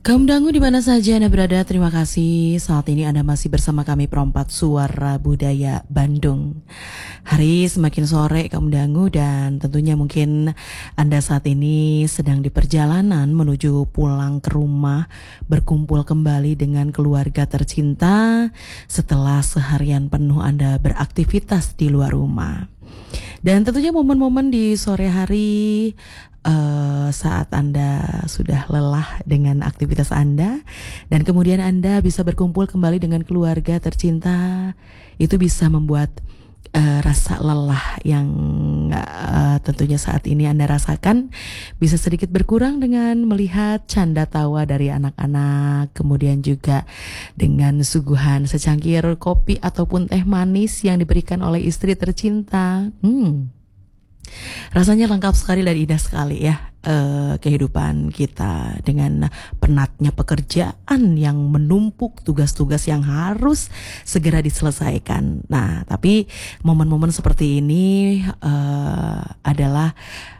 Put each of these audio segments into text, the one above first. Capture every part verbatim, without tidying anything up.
Kaum dangu di mana saja Anda berada, terima kasih. Saat ini Anda masih bersama kami Perompat Suara Budaya Bandung. Hari semakin sore kaum dangu, dan tentunya mungkin Anda saat ini sedang di perjalanan menuju pulang ke rumah, berkumpul kembali dengan keluarga tercinta setelah seharian penuh Anda beraktivitas di luar rumah. Dan tentunya momen-momen di sore hari Uh, saat Anda sudah lelah dengan aktivitas Anda dan kemudian Anda bisa berkumpul kembali dengan keluarga tercinta, itu bisa membuat uh, rasa lelah yang uh, tentunya saat ini Anda rasakan bisa sedikit berkurang dengan melihat canda tawa dari anak-anak, kemudian juga dengan suguhan secangkir kopi ataupun teh manis yang diberikan oleh istri tercinta. Hmm. Rasanya lengkap sekali dan indah sekali ya eh, kehidupan kita dengan penatnya pekerjaan yang menumpuk, tugas-tugas yang harus segera diselesaikan. Nah, tapi momen-momen seperti ini eh, adalah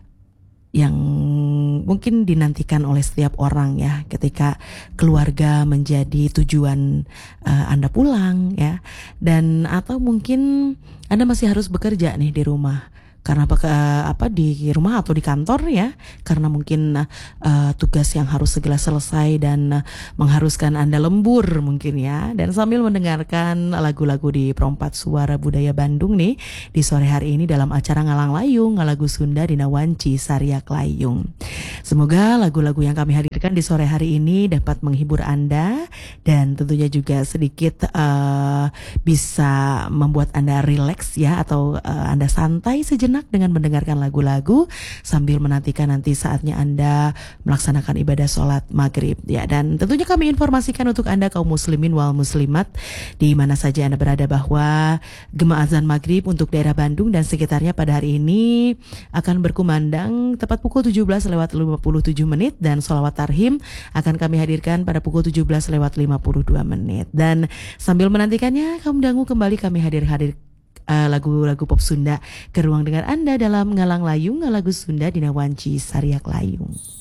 yang mungkin dinantikan oleh setiap orang ya, ketika keluarga menjadi tujuan uh, Anda pulang ya, dan atau mungkin Anda masih harus bekerja nih di rumah karena apa, apa di rumah atau di kantor ya, karena mungkin uh, tugas yang harus segera selesai dan uh, mengharuskan Anda lembur mungkin ya, dan sambil mendengarkan lagu-lagu di Perompat Suara Budaya Bandung nih di sore hari ini dalam acara Ngalang Layung, Ngalagu Sunda Dina Wanci Sariak Layung. Semoga lagu-lagu yang kami hadirkan di sore hari ini dapat menghibur Anda dan tentunya juga sedikit uh, bisa membuat Anda rileks ya, atau uh, Anda santai sejenak dengan mendengarkan lagu-lagu sambil menantikan nanti saatnya Anda melaksanakan ibadah sholat maghrib ya. Dan tentunya kami informasikan untuk Anda kaum muslimin wal muslimat di mana saja Anda berada bahwa gema azan maghrib untuk daerah Bandung dan sekitarnya pada hari ini akan berkumandang tepat pukul tujuh belas lewat lima puluh tujuh menit, dan sholawat tarhim akan kami hadirkan pada pukul tujuh belas lewat lima puluh dua menit. Dan sambil menantikannya kaum dangu kembali kami hadir-hadir Uh, lagu-lagu pop Sunda ke ruang dengar Anda dalam Ngalang Layung, Ngalagu Sunda Dina Wanci Sariak Layung.